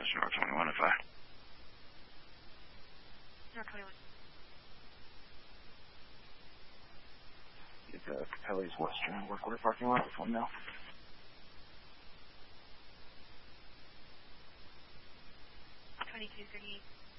North 21 if I. North 21. Is Capelli's Western Workwear parking lot with 1 mil? 2238.